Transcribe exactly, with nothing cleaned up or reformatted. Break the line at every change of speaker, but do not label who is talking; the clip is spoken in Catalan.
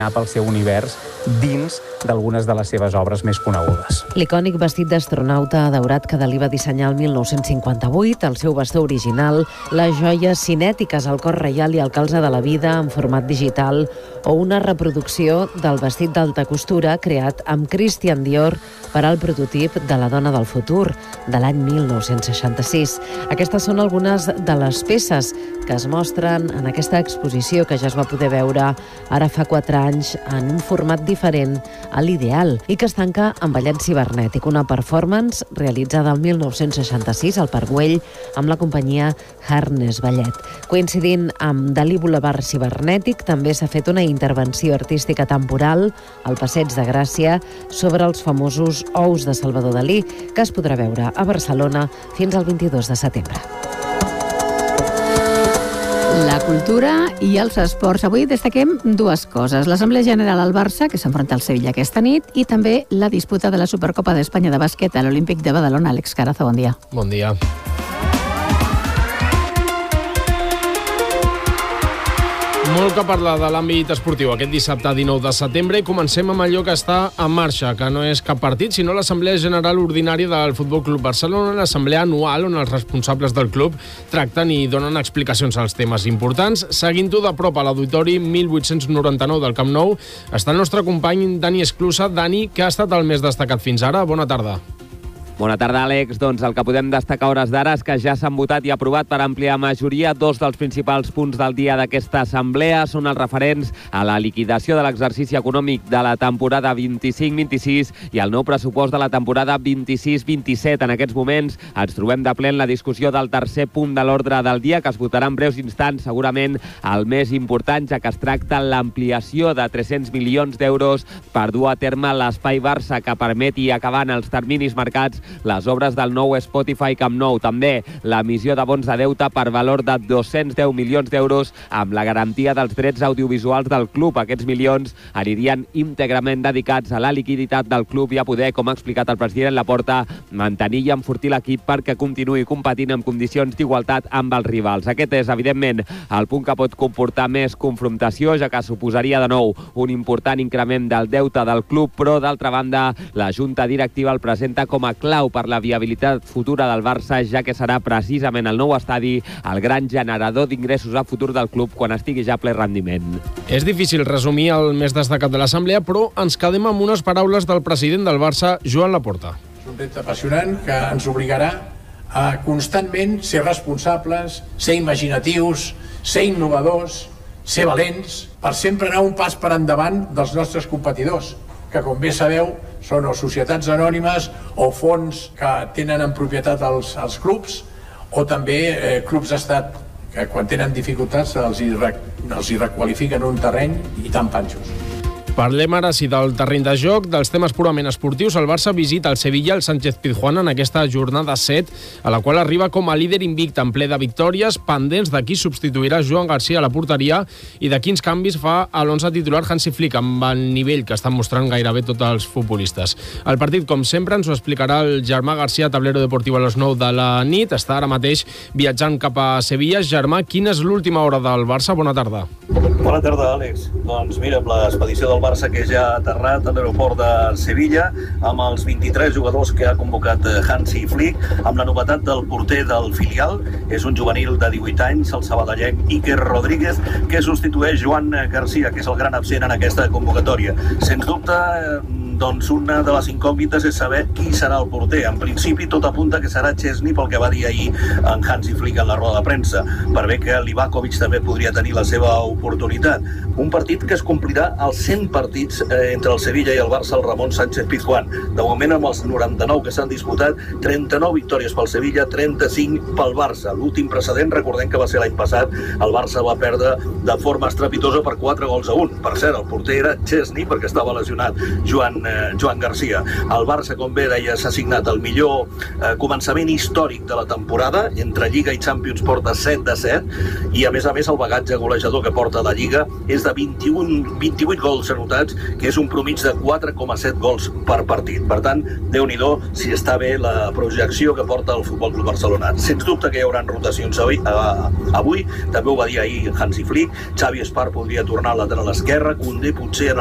pel seu univers dins d'algunes de les seves obres més conegudes.
L'icònic vestit d'astronauta daurat que Dalí va dissenyar el mil nou-cents cinquanta-vuit, el seu bastó original, les joies cinètiques al cor reial i al calze de la vida en format digital o una reproducció del vestit d'alta costura creat amb Christian Dior per al prototip de la dona del futur de l'any mil nou-cents seixanta-sis. Aquestes són algunes de les peces que es mostren en aquesta exposició que ja es va poder veure ara fa quatre anys en un format diferent a l'ideal i que es tanca amb ballet cibernètic, una performance realitzada el mil nou-cents seixanta-sis al Parc Güell amb la companyia Harness Ballet. Coincidint amb Dalí Boulevard Cibernètic, també s'ha fet una intervenció artística temporal al Passeig de Gràcia sobre els famosos ous de Salvador Dalí, que es podrà veure a Barcelona fins al vint-i-dos de setembre.
La cultura i els esports. Avui destaquem dues coses. L'Assemblea General al Barça, que s'enfronta al Sevilla aquesta nit, i també la disputa de la Supercopa d'Espanya de bàsquet a l'Olímpic de Badalona. Àlex Carazo, bon dia.
Bon dia. Molt que parlar de l'àmbit esportiu aquest dissabte dinou de setembre i comencem amb allò que està en marxa, que no és cap partit, sinó l'Assemblea General Ordinària del Futbol Club Barcelona, l'assemblea anual on els responsables del club tracten i donen explicacions als temes importants. Seguint-ho de prop a l'Auditori mil vuit-cents noranta-nou del Camp Nou està el nostre company Dani Esclusa. Dani, què ha estat el més destacat fins ara? Bona tarda.
Bona tarda, Àlex. Doncs el que podem destacar a hores d'ara és que ja s'han votat i aprovat per àmplia majoria dos dels principals punts del dia d'aquesta assemblea. Són els referents a la liquidació de l'exercici econòmic de la temporada vint-i-cinc vint-i-sis i el nou pressupost de la temporada vint-i-sis vint-i-set. En aquests moments ens trobem de ple en la discussió del tercer punt de l'ordre del dia, que es votarà en breus instants, segurament el més important, ja que es tracta l'ampliació de tres-cents milions d'euros per dur a terme l'Espai Barça, que permeti acabar en els terminis marcats les obres del nou Spotify Camp Nou. També l'emissió de bons de deute per valor de dos-cents deu milions d'euros amb la garantia dels drets audiovisuals del club. Aquests milions anirien íntegrament dedicats a la liquiditat del club i a poder, com ha explicat el president Laporta, mantenir i enfortir l'equip perquè continuï competint en condicions d'igualtat amb els rivals. Aquest és, evidentment, el punt que pot comportar més confrontació, ja que suposaria de nou un important increment del deute del club, però, d'altra banda, la Junta Directiva el presenta com a clau per la viabilitat futura del Barça, ja que serà precisament el nou estadi el gran generador d'ingressos a futur del club quan estigui ja a ple rendiment.
És difícil resumir el més destacat de l'assemblea, però ens quedem amb unes paraules del president del Barça, Joan Laporta.
És un repte apassionant que ens obligarà a constantment ser responsables, ser imaginatius, ser innovadors, ser valents, per sempre anar un pas per endavant dels nostres competidors, que, com bé sabeu, són o societats anònimes o fons que tenen en propietat els, els clubs, o també eh, clubs d'estat que, quan tenen dificultats, els hi, els hi requalifiquen un terreny i tan panxos.
Parlem ara sí del terreny de joc, dels temes purament esportius. El Barça visita el Sevilla, el Sánchez-Pizjuán, en aquesta jornada set, a la qual arriba com a líder invicte en ple de victòries, pendents de qui substituirà Joan Garcia a la porteria i de quins canvis fa a l'onze titular Hansi Flick, amb el nivell que estan mostrant gairebé tots els futbolistes. El partit, com sempre, ens ho explicarà el Germà Garcia, Tablero Deportiu, a les nou de la nit. Està ara mateix viatjant cap a Sevilla. Germà, quina és l'última hora del Barça? Bona tarda.
Bona tarda, Àlex. Doncs mira, amb l'expedició del Barça que ja ha aterrat a l'aeroport de Sevilla, amb els vint-i-tres jugadors que ha convocat Hansi Flick, amb la novetat del porter del filial, és un juvenil de divuit anys, el sabadellenc Iker Rodríguez, que substitueix Joan Garcia, que és el gran absent en aquesta convocatòria. Sens dubte, doncs una de les incògnites és saber qui serà el porter. En principi tot apunta que serà Chesney, pel que va dir ahir en Hansi Flick en la roda de premsa, per bé que Livakovic també podria tenir la seva oportunitat. Un partit que es complirà als cent partits eh, entre el Sevilla i el Barça al Ramon Sánchez-Pizjuán. De moment, amb els noranta-nou que s'han disputat, trenta-nou victòries pel Sevilla, trenta-cinc pel Barça. L'últim precedent, recordem que va ser l'any passat, el Barça va perdre de forma estrepitosa per quatre gols a un. Per cert, el porter era Chesney, perquè estava lesionat Joan Joan Garcia. El Barça, com bé deia, s'ha signat el millor eh, començament històric de la temporada. Entre Lliga i Champions porta set de set i, a més a més, el bagatge golejador que porta la Lliga és és de vint-i-un, vint-i-vuit gols anotats, que és un promig de quatre coma set gols per partit. Per tant, Déu-n'hi-do si està bé la projecció que porta el Futbol Club Barcelona. Sens dubte que hi haurà rotacions avui, avui. També ho va dir ahir Hansi Flick. Xavi Espar podria tornar al lateral esquerre, Koundé potser en